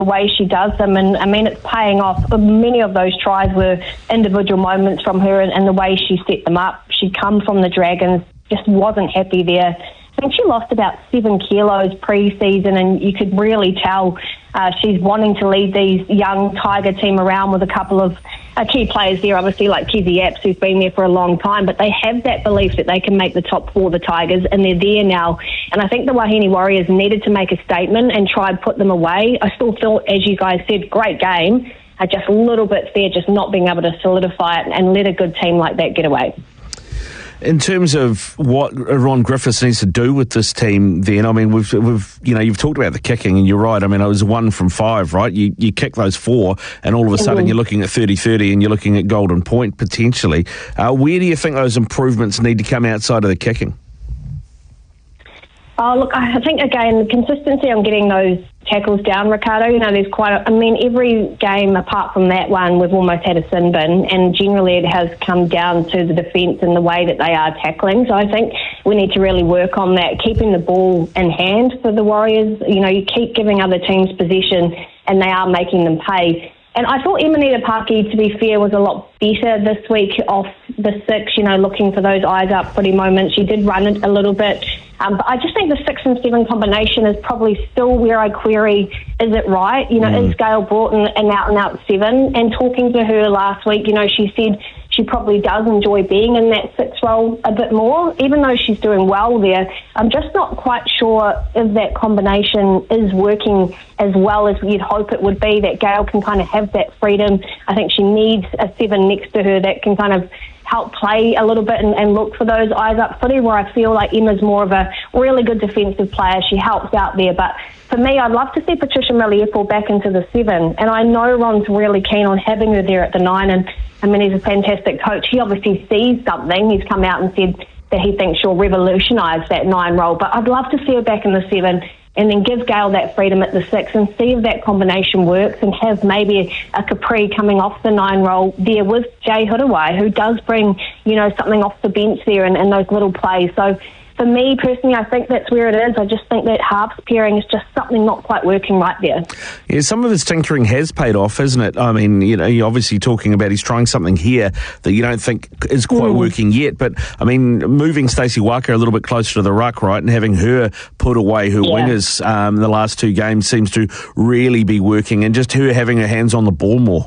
the way she does them, and I mean it's paying off. Many of those tries were individual moments from her, and the way she set them up. She'd come from the Dragons, just wasn't happy there. I think she lost about 7 kilos pre-season, and you could really tell she's wanting to lead these young Tiger team around with a couple of key players there, obviously, like Kezzy Apps, who's been there for a long time, but they have that belief that they can make the top 4, the Tigers, and they're there now. And I think the Wahine Warriors needed to make a statement and try and put them away. I still thought, as you guys said, great game, just a little bit there, just not being able to solidify it and let a good team like that get away. In terms of what Ron Griffiths needs to do with this team, then, I mean, we've you've talked about the kicking, and you're right. I mean, it was 1 from 5, right? You kick those 4, and all of a sudden you're looking at 30-30, and you're looking at golden point potentially. Where do you think those improvements need to come outside of the kicking? Oh, look, I think, again, consistency on getting those tackles down, Ricardo. You know, there's every game apart from that one, we've almost had a sin bin, and generally it has come down to the defence and the way that they are tackling. So I think we need to really work on that, keeping the ball in hand for the Warriors. You know, you keep giving other teams possession, and they are making them pay. And I thought Emanita Paki, to be fair, was a lot better this week off the 6, you know, looking for those eyes up footy moments. She did run it a little bit. But I just think the 6 and 7 combination is probably still where I query, is it right? You know, is Gail Broughton an out-and-out 7? And talking to her last week, you know, she said she probably does enjoy being in that 6 role a bit more, even though she's doing well there. I'm just not quite sure if that combination is working as well as you'd hope it would be, that Gail can kind of have that freedom. I think she needs a 7 next to her that can kind of help play a little bit and look for those eyes up footy, where I feel like Emma's more of a really good defensive player. She helps out there. But for me, I'd love to see Patricia Millier fall back into the 7. And I know Ron's really keen on having her there at the 9. And I mean, he's a fantastic coach. He obviously sees something. He's come out and said that he thinks she'll revolutionise that 9 role. But I'd love to see her back in the 7 and then give Gail that freedom at the 6 and see if that combination works, and have maybe a Capri coming off the 9 role there with Jay Hudawai, who does bring, you know, something off the bench there and those little plays. So for me personally, I think that's where it is. I just think that halves pairing is just something not quite working right there. Yeah, some of his tinkering has paid off, hasn't it? I mean, you know, you're obviously talking about he's trying something here that you don't think is quite working yet. But, I mean, moving Stacey Walker a little bit closer to the ruck, right, and having her put away her wingers the last 2 games seems to really be working, and just her having her hands on the ball more.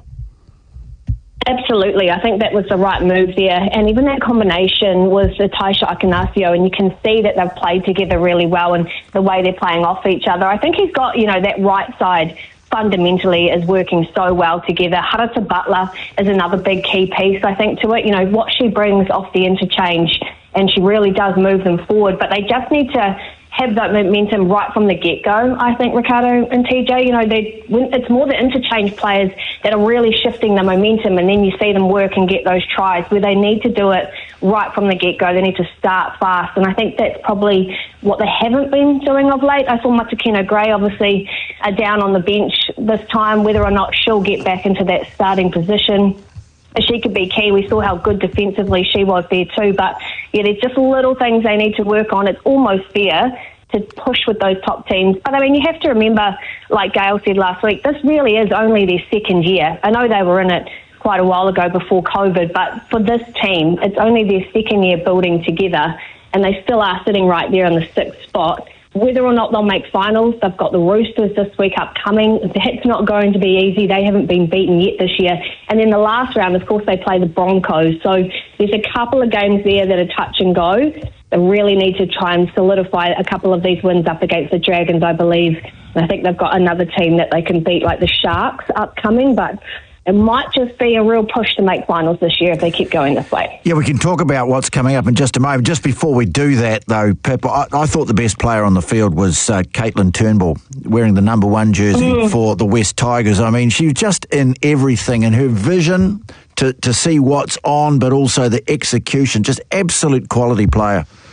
Absolutely. I think that was the right move there. And even that combination with the Taisha Akanasio, and you can see that they've played together really well, and the way they're playing off each other. I think he's got, you know, that right side fundamentally is working so well together. Harata Butler is another big key piece, I think, to it. You know, what she brings off the interchange, and she really does move them forward. But they just need to have that momentum right from the get-go, I think, Ricardo and TJ. You know, it's more the interchange players that are really shifting the momentum, and then you see them work and get those tries where they need to do it right from the get-go. They need to start fast, and I think that's probably what they haven't been doing of late. I saw Matakina Gray obviously down on the bench this time. Whether or not she'll get back into that starting position, she could be key. We saw how good defensively she was there too. But yeah, there's just little things they need to work on. It's almost there to push with those top teams. But I mean, you have to remember, like Gail said last week, this really is only their 2nd year. I know they were in it quite a while ago before COVID, but for this team, it's only their 2nd year building together, and they still are sitting right there in the 6th spot. Whether or not they'll make finals, they've got the Roosters this week upcoming. That's not going to be easy. They haven't been beaten yet this year. And then the last round, of course, they play the Broncos. So there's a couple of games there that are touch and go. They really need to try and solidify a couple of these wins up against the Dragons, I believe. And I think they've got another team that they can beat, like the Sharks, upcoming. But it might just be a real push to make finals this year if they keep going this way. Yeah, we can talk about what's coming up in just a moment. Just before we do that, though, Pip, I thought the best player on the field was Caitlin Turnbull, wearing the number 1 jersey for the West Tigers. I mean, she was just in everything, and her vision to see what's on, but also the execution, just absolute quality player.